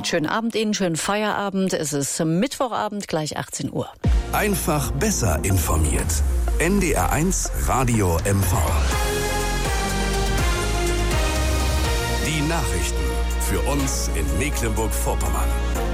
Schönen Abend Ihnen, schönen Feierabend. Es ist Mittwochabend, gleich 18 Uhr. Einfach besser informiert. NDR1 Radio MV. Die Nachrichten für uns in Mecklenburg-Vorpommern.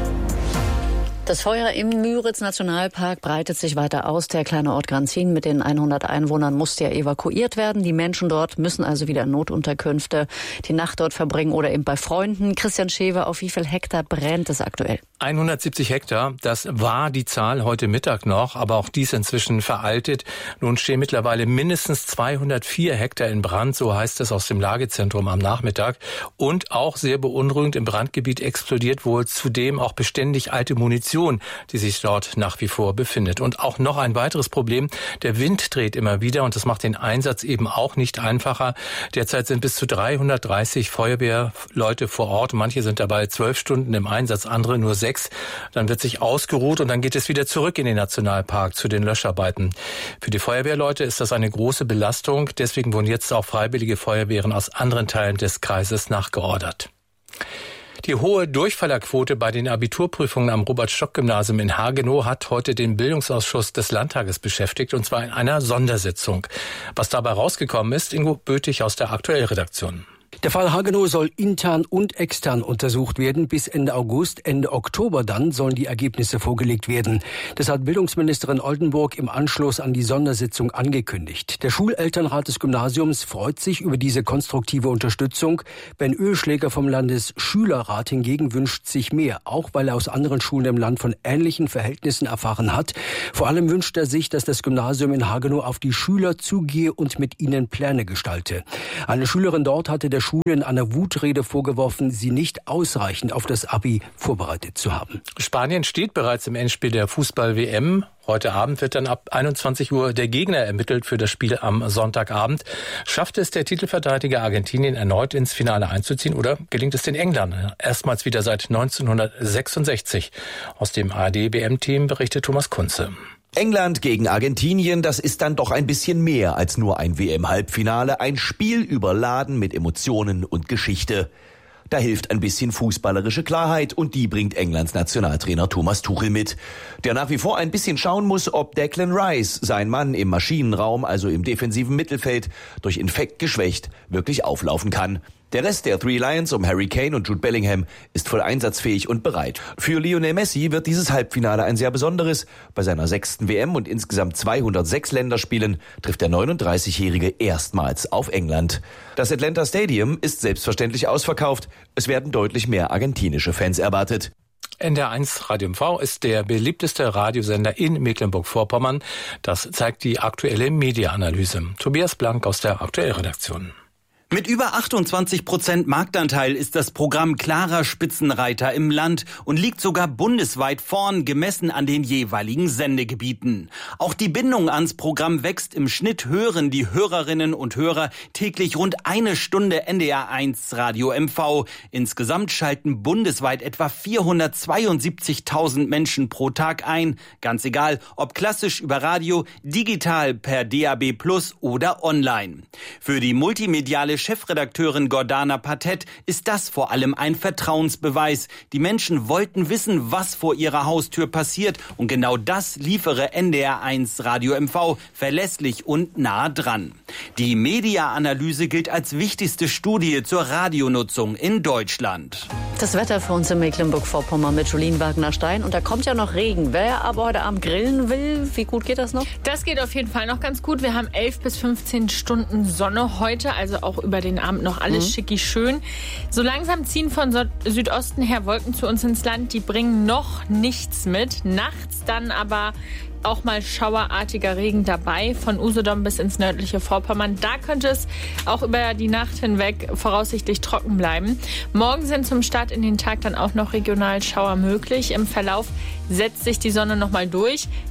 Das Feuer im Müritz-Nationalpark breitet sich weiter aus. Der kleine Ort Granzin mit den 100 Einwohnern musste ja evakuiert werden. Die Menschen dort müssen also wieder in Notunterkünfte die Nacht dort verbringen oder eben bei Freunden. Christian Schewe, auf wie viel Hektar brennt es aktuell? 170 Hektar, das war die Zahl heute Mittag noch, aber auch dies inzwischen veraltet. Nun stehen mittlerweile mindestens 204 Hektar in Brand, so heißt es aus dem Lagezentrum am Nachmittag. Und auch sehr beunruhigend, im Brandgebiet explodiert wohl zudem auch beständig alte Munition, die sich dort nach wie vor befindet. Und auch noch ein weiteres Problem, der Wind dreht immer wieder und das macht den Einsatz eben auch nicht einfacher. Derzeit sind bis zu 330 Feuerwehrleute vor Ort, manche sind dabei 12 Stunden im Einsatz, andere nur 6. Dann wird sich ausgeruht und dann geht es wieder zurück in den Nationalpark zu den Löscharbeiten. Für die Feuerwehrleute ist das eine große Belastung. Deswegen wurden jetzt auch freiwillige Feuerwehren aus anderen Teilen des Kreises nachgeordert. Die hohe Durchfallerquote bei den Abiturprüfungen am Robert-Stock-Gymnasium in Hagenow hat heute den Bildungsausschuss des Landtages beschäftigt, und zwar in einer Sondersitzung. Was dabei rausgekommen ist, Ingo Bötig aus der Aktuellredaktion. Der Fall Hagenow soll intern und extern untersucht werden. Bis Ende August, Ende Oktober dann sollen die Ergebnisse vorgelegt werden. Das hat Bildungsministerin Oldenburg im Anschluss an die Sondersitzung angekündigt. Der Schulelternrat des Gymnasiums freut sich über diese konstruktive Unterstützung. Ben Oeschläger vom Landesschülerrat hingegen wünscht sich mehr, auch weil er aus anderen Schulen im Land von ähnlichen Verhältnissen erfahren hat. Vor allem wünscht er sich, dass das Gymnasium in Hagenow auf die Schüler zugehe und mit ihnen Pläne gestalte. Eine Schülerin dort hatte der Schule in einer Wutrede vorgeworfen, sie nicht ausreichend auf das Abi vorbereitet zu haben. Spanien steht bereits im Endspiel der Fußball-WM. Heute Abend wird dann ab 21 Uhr der Gegner ermittelt für das Spiel am Sonntagabend. Schafft es der Titelverteidiger Argentinien erneut ins Finale einzuziehen oder gelingt es den Engländern erstmals wieder seit 1966? Aus dem ARD-WM-Team berichtet Thomas Kunze. England gegen Argentinien, das ist dann doch ein bisschen mehr als nur ein WM-Halbfinale. Ein Spiel überladen mit Emotionen und Geschichte. Da hilft ein bisschen fußballerische Klarheit und die bringt Englands Nationaltrainer Thomas Tuchel mit, der nach wie vor ein bisschen schauen muss, ob Declan Rice, sein Mann im Maschinenraum, also im defensiven Mittelfeld, durch Infekt geschwächt, wirklich auflaufen kann. Der Rest der Three Lions um Harry Kane und Jude Bellingham ist voll einsatzfähig und bereit. Für Lionel Messi wird dieses Halbfinale ein sehr besonderes. Bei seiner 6. WM und insgesamt 206 Länderspielen trifft der 39-Jährige erstmals auf England. Das Atlanta Stadium ist selbstverständlich ausverkauft. Es werden deutlich mehr argentinische Fans erwartet. NDR1 Radio MV ist der beliebteste Radiosender in Mecklenburg-Vorpommern. Das zeigt die aktuelle Mediaanalyse. Tobias Blank aus der Aktuellredaktion. Mit über 28% Marktanteil ist das Programm klarer Spitzenreiter im Land und liegt sogar bundesweit vorn, gemessen an den jeweiligen Sendegebieten. Auch die Bindung ans Programm wächst. Im Schnitt hören die Hörerinnen und Hörer täglich rund 1 Stunde NDR1 Radio MV. Insgesamt schalten bundesweit etwa 472.000 Menschen pro Tag ein. Ganz egal, ob klassisch über Radio, digital per DAB+ oder online. Für die multimediale Chefredakteurin Gordana Patet ist das vor allem ein Vertrauensbeweis. Die Menschen wollten wissen, was vor ihrer Haustür passiert, und genau das liefere NDR1 Radio MV verlässlich und nah dran. Die Mediaanalyse gilt als wichtigste Studie zur Radionutzung in Deutschland. Das Wetter für uns in Mecklenburg-Vorpommern mit Julien Wagner-Stein. Und da kommt ja noch Regen. Wer aber heute Abend grillen will, wie gut geht das noch? Das geht auf jeden Fall noch ganz gut. Wir haben 11 bis 15 Stunden Sonne heute, also auch über den Abend noch alles schicki schön. So langsam ziehen von Südosten her Wolken zu uns ins Land. Die bringen noch nichts mit. Nachts dann aber auch mal schauerartiger Regen dabei, von Usedom bis ins nördliche Vorpommern. Da könnte es auch über die Nacht hinweg voraussichtlich trocken bleiben. Morgen sind zum Start in den Tag dann auch noch regional Schauer möglich. Im Verlauf setzt sich die Sonne noch mal durch.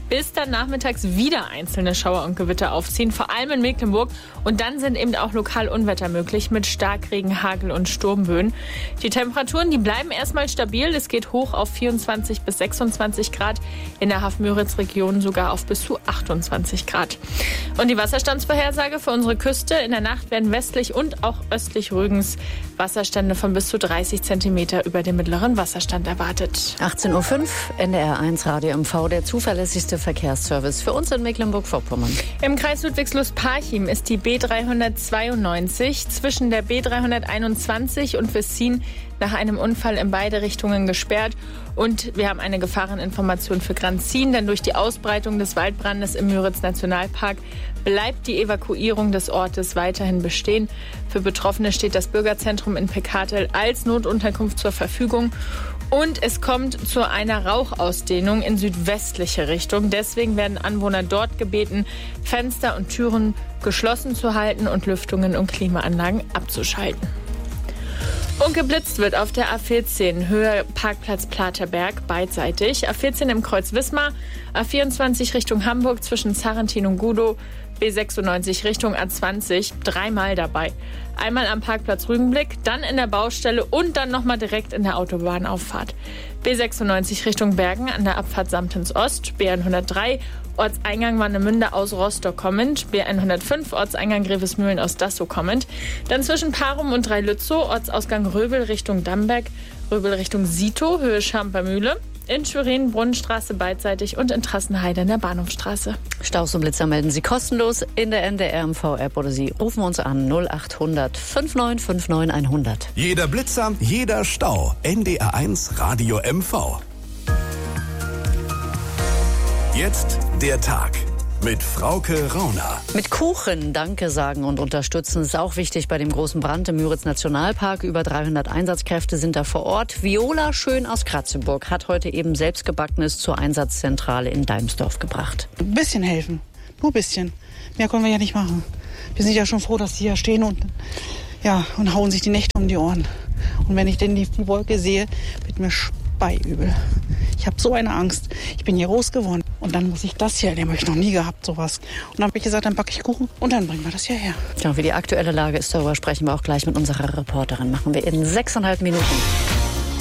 bis dann nachmittags wieder einzelne Schauer und Gewitter aufziehen, vor allem in Mecklenburg. Und dann sind eben auch lokal Unwetter möglich mit Starkregen, Hagel und Sturmböen. Die Temperaturen, die bleiben erstmal stabil. Es geht hoch auf 24 bis 26 Grad, in der Haff-Müritz-Region sogar auf bis zu 28 Grad. Und die Wasserstandsvorhersage für unsere Küste: In der Nacht werden westlich und auch östlich Rügens Wasserstände von bis zu 30 Zentimeter über dem mittleren Wasserstand erwartet. 18:05 Uhr, NDR1 Radio MV, der zuverlässigste Verkehrsservice für uns in Mecklenburg-Vorpommern. Im Kreis Ludwigslust-Parchim ist die B392 zwischen der B321 und Wessin nach einem Unfall in beide Richtungen gesperrt. Und wir haben eine Gefahreninformation für Granzin, denn durch die Ausbreitung des Waldbrandes im Müritz-Nationalpark bleibt die Evakuierung des Ortes weiterhin bestehen. Für Betroffene steht das Bürgerzentrum in Pekatel als Notunterkunft zur Verfügung. Und es kommt zu einer Rauchausdehnung in südwestliche Richtung. Deswegen werden Anwohner dort gebeten, Fenster und Türen geschlossen zu halten und Lüftungen und Klimaanlagen abzuschalten. Und geblitzt wird auf der A14, Höhe Parkplatz Platerberg, beidseitig. A14 im Kreuz Wismar, A24 Richtung Hamburg zwischen Zarrentin und Gudow, B96 Richtung A20, dreimal dabei. Einmal am Parkplatz Rügenblick, dann in der Baustelle und dann nochmal direkt in der Autobahnauffahrt. B96 Richtung Bergen an der Abfahrt Samtens Ost, B103 Ortseingang Warnemünde aus Rostock kommend, B105 Ortseingang Grevesmühlen aus Dassow kommend, dann zwischen Parum und Dreilützow Ortsausgang Röbel Richtung Damberg, Röbel Richtung Sito, Höhe Schampermühle, in Schwerin Brunnenstraße beidseitig und in Trassenheide in der Bahnhofstraße. Staus und Blitzer melden Sie kostenlos in der NDR-MV-App oder Sie rufen uns an 0800 5959 100. Jeder Blitzer, jeder Stau. NDR1 Radio MV. Jetzt der Tag mit Frauke Rauner. Mit Kuchen Danke sagen und unterstützen ist auch wichtig bei dem großen Brand im Müritz-Nationalpark. Über 300 Einsatzkräfte sind da vor Ort. Viola Schön aus Kratzeburg hat heute eben selbstgebackenes zur Einsatzzentrale in Deimsdorf gebracht. Ein bisschen helfen, nur ein bisschen. Mehr können wir ja nicht machen. Wir sind ja schon froh, dass die hier stehen und hauen sich die Nächte um die Ohren. Und wenn ich denn die Wolke sehe, wird mir speiübel. Ich habe so eine Angst. Ich bin hier groß geworden. Und dann muss ich das hier, den habe ich noch nie gehabt, sowas. Und dann habe ich gesagt, dann backe ich Kuchen und dann bringen wir das hierher. Ja, wie die aktuelle Lage ist, darüber sprechen wir auch gleich mit unserer Reporterin. Machen wir in 6,5 Minuten.